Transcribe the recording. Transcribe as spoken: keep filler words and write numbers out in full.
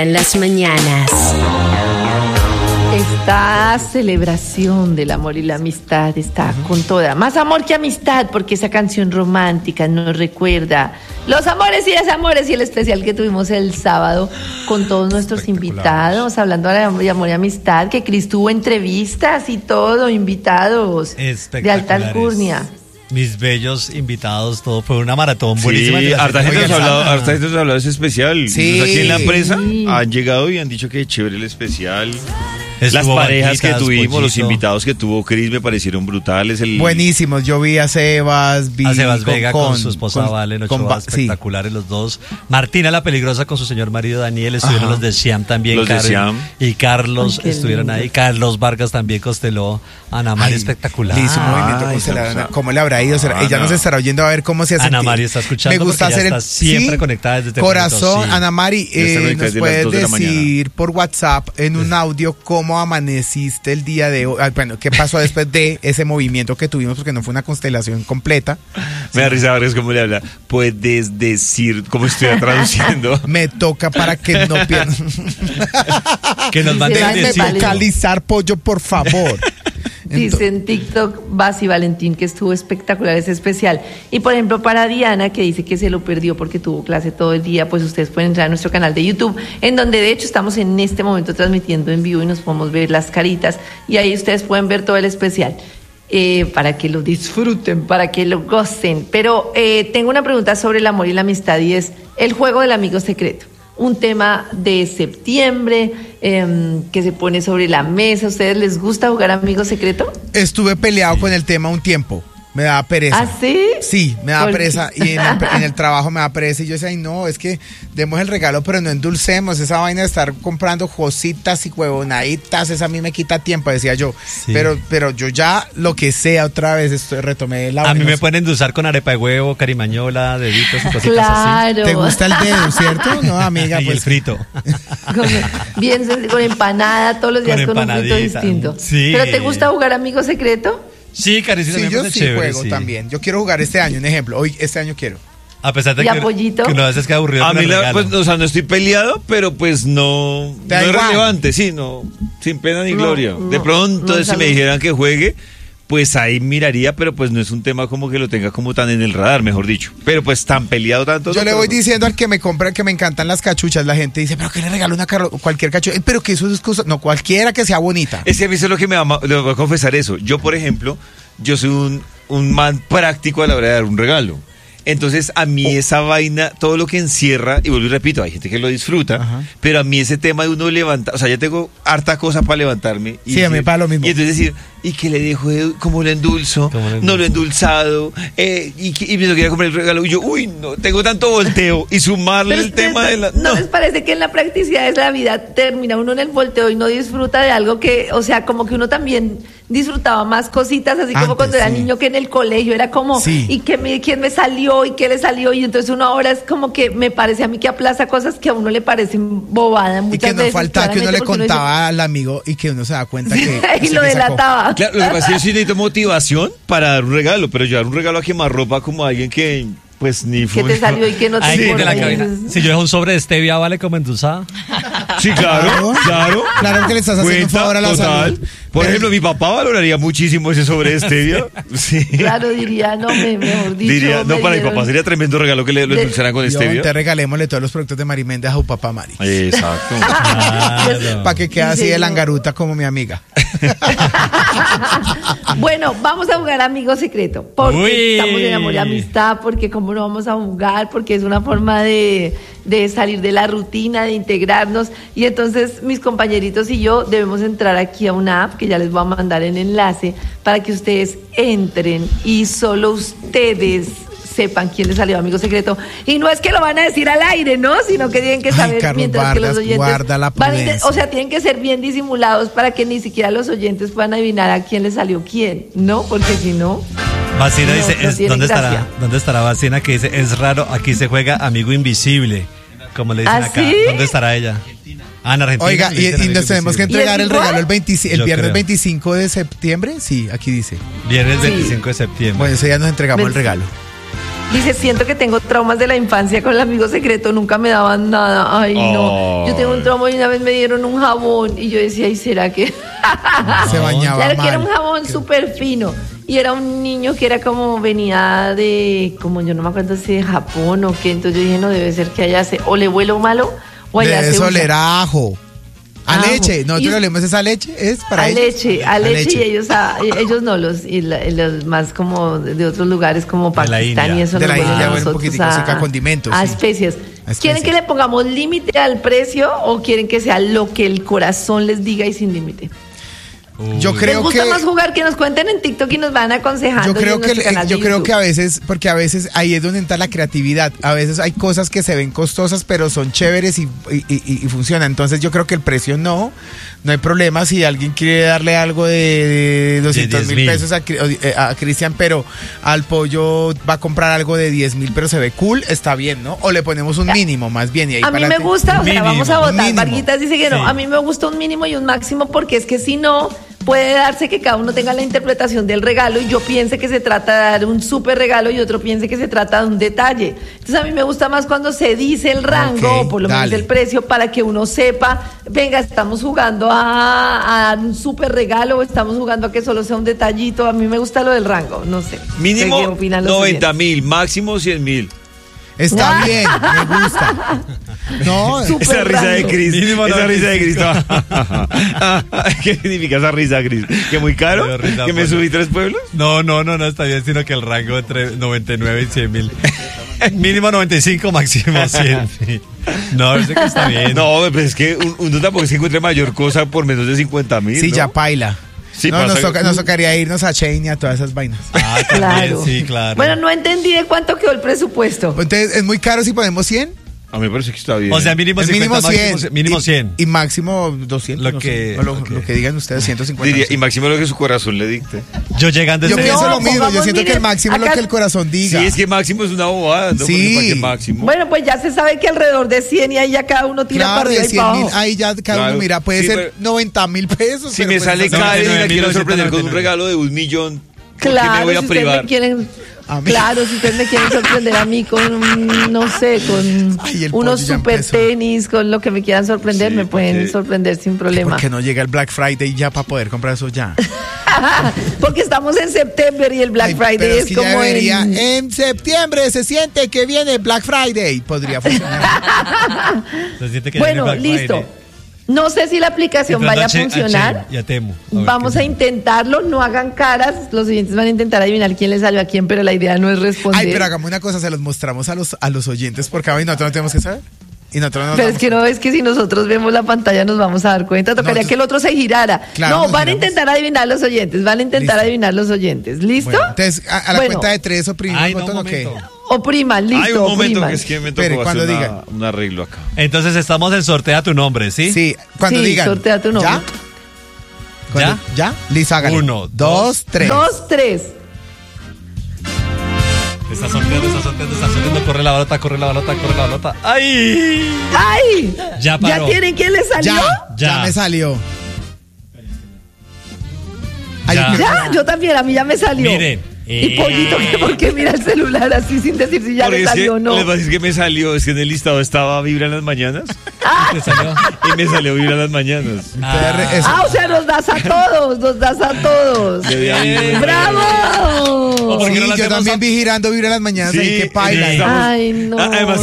En las mañanas. Esta celebración del amor y la amistad está con toda. Más amor que amistad, porque esa canción romántica nos recuerda los amores y desamores y el especial que tuvimos el sábado con todos nuestros invitados, hablando de amor y amistad, que Cris tuvo entrevistas y todo, invitados de alta alcurnia. Mis bellos invitados, todo fue una maratón buenísima. Sí, harta gente nos ha hablado, harta gente nos ha hablado de ese especial. Sí. Incluso aquí en la empresa Sí. han llegado y han dicho que chévere el especial. Las Estuvo parejas que Vaquitas, tuvimos, Pollito. los invitados que tuvo Cris me parecieron brutales. El... Buenísimos, yo vi a Sebas, vi A Sebas con, Vega con, con su esposa con- Valen con Ochoa, Va- sí. espectaculares los dos. Martina la Peligrosa con su señor marido Daniel, estuvieron Ajá. los de Siam también, Los de Karen Siam. y Carlos Ay, qué estuvieron lindo. ahí. Carlos Vargas también costeló, Ana María Ay, espectacular. le hizo un movimiento, Ay, ¿cómo, se la- esa- ¿cómo le habrá ido? ¿Será- Ana. ella nos estará oyendo a ver cómo se hace. Ana sentir. María está escuchando Me gusta porque ya hacer el está siempre sí, conectada desde tempranito, corazón. sí. Ana Mari, Ya está eh, conectada nos desde las puedes dos de la mañana. decir por WhatsApp en un audio cómo amaneciste el día de hoy. Ah, bueno, ¿qué pasó después de ese movimiento que tuvimos? Porque no fue una constelación completa. Me da risa Vargas cómo le habla. Puedes decir, ¿cómo estoy traduciendo? Me toca para que no pierdan. Que nos Sí, manden se va, a me decir. vale. Localizar pollo, por favor. Dice en TikTok Basi Valentín que estuvo espectacular ese especial. Y por ejemplo para Diana, que dice que se lo perdió porque tuvo clase todo el día, pues ustedes pueden entrar a nuestro canal de YouTube, en donde de hecho estamos en este momento transmitiendo en vivo y nos podemos ver las caritas y ahí ustedes pueden ver todo el especial. Eh, para que lo disfruten, para que lo gocen. Pero eh, tengo una pregunta sobre el amor y la amistad y es el juego del amigo secreto. Un tema de septiembre eh, que se pone sobre la mesa. ¿A ustedes les gusta jugar amigo secreto? Estuve peleado con el tema un tiempo. Me daba pereza. ¿Ah, sí? Sí, me da ¿Por qué? pereza. Y en el, en el trabajo me da pereza. Y yo decía, ay, no, es que demos el regalo, pero no endulcemos. Esa vaina de estar comprando cositas y huevonaditas, esa a mí me quita tiempo, decía yo. Sí. Pero, pero yo ya lo que sea otra vez, estoy, retomé la A mí no me sé. pueden endulzar con arepa de huevo, carimañola, deditos y cositas así. Claro. ¿Te gusta el dedo, cierto? No, amiga, Y el pues. frito. Con, bien, con empanada todos los días Con con, un frito empanadita. distinto. Sí. ¿Pero te gusta jugar amigo secreto? Sí, Karencita, Sí, me yo parece sí chévere, juego sí. también. Yo quiero jugar este año, un ejemplo. Hoy, este año quiero. A pesar de ¿Y que, a Pollito? que uno a veces queda aburrido A con mí, el la, regalo. pues, o sea, no estoy peleado, pero pues no, Te no da es igual. relevante, sí, no, sin pena ni No, gloria. no, de pronto, no es si me algo- dijeran que juegue, pues ahí miraría, pero pues no es un tema como que lo tenga como tan en el radar, mejor dicho. Pero pues tan peleado tanto. Yo no, le pero voy no. diciendo al que me compra que me encantan las cachuchas. La gente dice, pero que le regalo una carro cualquier cachucha. Eh, Pero que eso es cosa. No, cualquiera que sea bonita. Es que a mí eso es lo que me va, le voy a confesar eso. Yo, por ejemplo, yo soy un, un man práctico a la hora de dar un regalo. Entonces, a mí esa vaina, todo lo que encierra, y vuelvo y repito, hay gente que lo disfruta, Ajá. pero a mí ese tema de uno levantar, o sea, ya tengo harta cosa para levantarme. Y Sí, a mí decir- pasa lo mismo. Y entonces decir, ¿y qué le dejo? de- ¿Cómo lo endulzo? ¿Cómo lo No lo he endulzo? endulzado. Eh, y, que- y me quería comprar el regalo. Y yo, uy, no, tengo tanto volteo. Y sumarle Pero el ustedes tema de la... ¿no les parece que en la practicidad de la vida termina uno en el volteo y no disfruta de algo que, o sea, como que uno también disfrutaba más cositas, así como Antes, cuando era sí. niño que en el colegio era como, Sí. ¿y qué me, quién me salió? ¿Y qué le salió? Y entonces uno ahora es como que me parece a mí que aplaza cosas que a uno le parecen bobadas Y muchas que no veces. falta que uno claramente, le porque dice- contaba al amigo y que uno se da cuenta que. y se lo le sacó. delataba. Claro, lo que pasa es que yo sí necesito motivación para dar un regalo, pero yo dar un regalo a quemarropa como a alguien que, pues, ni ¿Qué fue. te salió y qué no te Ay, de importa? la Y cabina. dices, Si yo dejo un sobre de stevia, ¿vale como endulzada? Sí, claro, claro. Claro que le estás haciendo un Cuenta, favor a la total. salud. Por Pero- ejemplo, mi papá valoraría muchísimo ese sobre de stevia. Sí. Claro, diría, no, me, mejor dicho. Diría, no, me para mi dieron- papá sería tremendo regalo que le lo de- endulzaran con Yo, stevia. te regalémosle todos los productos de Mari Méndez a su papá Mari. Exacto. Claro. Para que quede Sí, así de señor. langaruta como mi amiga. Bueno, vamos a jugar Amigo Secreto, porque Uy. estamos en amor y amistad, porque cómo no vamos a jugar, porque es una forma de, de salir de la rutina, de integrarnos, y entonces mis compañeritos y yo debemos entrar aquí a una app que ya les voy a mandar el enlace para que ustedes entren y solo ustedes sepan quién les salió Amigo Secreto. Y no es que lo van a decir al aire, ¿no? Sino que tienen que Ay, saber Carlos mientras que los Vargas, oyentes guarda la van a inte- prudencia. o sea, tienen que ser bien disimulados para que ni siquiera los oyentes puedan adivinar a quién le salió quién, ¿no? Porque si no, Bacina No, dice, no es- tiene ¿dónde gracia. estará? ¿Dónde estará Bacina? Que dice, es raro, aquí se juega amigo invisible. Como le dicen ¿Ah, acá. sí? ¿Dónde estará ella? Ah, en Argentina. Oiga, le y, dicen y amigo nos tenemos que invisible. entregar ¿Y el es igual? regalo el, veinticinco el Yo viernes creo. veinticinco de septiembre. Sí, aquí dice. Viernes Sí. veinticinco de septiembre. Bueno, ese día nos entregamos el Ven- regalo. Dice, siento que tengo traumas de la infancia con el amigo secreto, nunca me daban nada. Ay, no. Oh. Yo tengo un trauma y una vez me dieron un jabón y yo decía, ¿y será que...? Se bañaba Claro mal. que era un jabón súper fino. Y era un niño que era como, venía de, como yo no me acuerdo si de Japón o qué. Entonces yo dije, no, debe ser que allá se, o le huele malo o allá Debe se usa. oler a ajo. A Ajo. leche. Nosotros Y- le olemos esa leche. Es para a ellos. leche, a leche, y ellos, a- ellos no, los, y la- y los más como de otros lugares como De la Pakistán India. y eso De nos la huelen India a huele un nosotros poquitico, sí, que a condimentos, a sí. especias. A especias. ¿Quieren que le pongamos límite al precio o quieren que sea lo que el corazón les diga y sin límite? Yo Uy. creo ¿Les gusta que- más jugar? Que nos cuenten en TikTok y nos van aconsejando. Yo creo en que nuestro eh, canal yo de creo YouTube. que a veces, porque a veces ahí es donde entra la creatividad. A veces hay cosas que se ven costosas, pero son chéveres y, y, y- y funcionan. Entonces yo creo que el precio no, no hay problema si alguien quiere darle algo de, de doscientos mil diez mil. pesos a, Cri- o, eh, a Cristian, pero al pollo va a comprar algo de diez mil, pero se ve cool, está bien, ¿no? O le ponemos un mínimo más bien y ahí A mí para me ti- gusta, o sea, Mínimo. vamos a votar. Mínimo. Varguitas dice que no. Sí. A mí me gusta un mínimo y un máximo porque es que si no, puede darse que cada uno tenga la interpretación del regalo y yo piense que se trata de dar un súper regalo y otro piense que se trata de un detalle. Entonces a mí me gusta más cuando se dice el rango Ok, o por lo menos dale. el precio para que uno sepa, venga, estamos jugando a, a dar un súper regalo o estamos jugando a que solo sea un detallito. A mí me gusta lo del rango, no sé. ¿Qué Mínimo opinan los noventa oyentes? mil, máximo cien mil. Está bien, me gusta. No, Súper Esa risa de rango. Cris. Mínimo Esa risa de Cris. noventa ¿Qué significa esa risa, Cris? ¿Que muy Me caro? dio risa, ¿Que me pues. subí tres pueblos? No, no, no, no está bien, sino que el rango entre noventa y nueve y cien mil. Mínimo noventa y cinco, máximo cien. No, yo sé que está bien. No, pues es que un- uno tampoco se encuentre mayor cosa por menos de cincuenta mil. sí, ¿no? ya paila. Sí, no, pasa nos, que- toca- nos tocaría irnos a Chain y a todas esas vainas. Ah, también, Claro. sí, claro. Bueno, no entendí de cuánto quedó el presupuesto. Entonces, ¿es muy caro si ponemos cien? A mí me parece que está bien. O sea, mínimo El cincuenta, mínimo cien. máximo, mínimo y, cien. Y máximo doscientos. Lo no que- sé. O lo, ok. lo que digan ustedes, ciento cincuenta. Diría, no sé. y máximo lo que su corazón le dicte. Yo llegando Yo desde- pienso No, lo mismo. Yo pongamos, siento que mire, el máximo es lo acá- que el corazón diga. Sí, es que máximo es una bobada. ¿No? Sí. Porque ¿para qué máximo? Bueno, pues ya se sabe que alrededor de cien y ahí ya cada uno tira Claro, para arriba de y cien para mil, abajo. ahí ya cada Claro. uno mira, puede Sí, ser pero- noventa mil pesos. Si pero me pues sale eso- no, Karen y la noventa y nueve mil quiero novecientos sorprender con un noventa y nueve. regalo de un millón, ¿por qué me Claro, voy a si ustedes privar? me quieren, A mí. claro, si ustedes me quieren sorprender a mí con, un, no sé, con Ay, el unos pollo ya super empezó. tenis, con lo que me quieran sorprender, Sí, me pueden porque- sorprender sin problema. Porque no llega el Black Friday ya para poder comprar eso ya. Porque estamos en septiembre y el Black Ay, Friday pero es, que ya como debería- en... en septiembre se siente que viene Black Friday. Podría funcionar. Se siente que ya viene Bueno, Black listo. Friday. No sé si la aplicación Entrando vaya a Che- funcionar. Shein y a Temu. A ver Vamos qué a tal. intentarlo, no hagan caras. Los oyentes van a intentar adivinar quién le salió a quién, pero la idea no es responder. Ay, pero hagamos una cosa, se los mostramos a los, a los oyentes porque hoy nosotros no tenemos que saber. Y nosotros no nos Pero es damos que no, es que si nosotros vemos la pantalla nos vamos a dar cuenta. Tocaría No, que el otro se girara. Claro, no, nos van a giramos. intentar adivinar los oyentes. Van a intentar Listo. adivinar los oyentes. ¿Listo? Bueno, entonces, a, a la Bueno, cuenta de tres oprimimos Ay, el no, botón un o qué. momento. Opriman, listo. Hay un momento opriman. que es que me tocó Espere, cuando hacer una- digan. un arreglo acá. Entonces estamos en sortea tu nombre, ¿sí? Sí, cuando Sí, digan. sortea tu nombre. ¿Ya? Cuando- ¿Ya? Listo, hágale. Uno, dos, dos, tres. Dos, tres. Está sorteando, está sorteando, está sorteando. Corre la balota, corre la balota, corre la balota. ¡Ay! ¡Ay! Ya paró. tienen quién le salió? Ya, ya, Ya. me salió. Ay, Ya. yo quiero- Ya, yo también, a mí ya me salió. Miren. Y Pollito, Eh. ¿por qué mira el celular así sin decir si ya Porque le es que, salió o no? les voy a decir que me salió, es que en el listado estaba Vibra en las mañanas ¿Te salió? y me salió Vibra en las mañanas. Ustedes- eso- Ah, o sea, nos das a todos, nos das a todos. Debe haber- ¡Bravo! ¿O por qué Sí, no lo yo hacemos también a- vi girando vibra en las mañanas Sí, y qué paila. estamos- Ay, no. Ah, además